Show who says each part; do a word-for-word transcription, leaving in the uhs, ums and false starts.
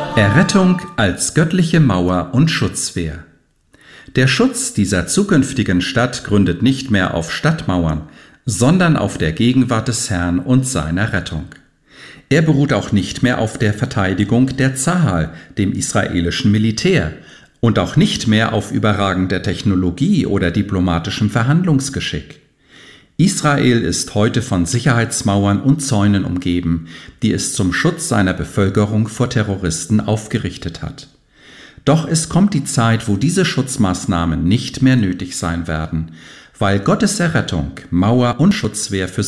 Speaker 1: Errettung als göttliche Mauer und Schutzwehr. Der Schutz dieser zukünftigen Stadt gründet nicht mehr auf Stadtmauern, sondern auf der Gegenwart des Herrn und seiner Rettung. Er beruht auch nicht mehr auf der Verteidigung der Zahal, dem israelischen Militär, und auch nicht mehr auf überragender Technologie oder diplomatischem Verhandlungsgeschick. Israel ist heute von Sicherheitsmauern und Zäunen umgeben, die es zum Schutz seiner Bevölkerung vor Terroristen aufgerichtet hat. Doch es kommt die Zeit, wo diese Schutzmaßnahmen nicht mehr nötig sein werden, weil Gottes Errettung Mauer und Schutzwehr für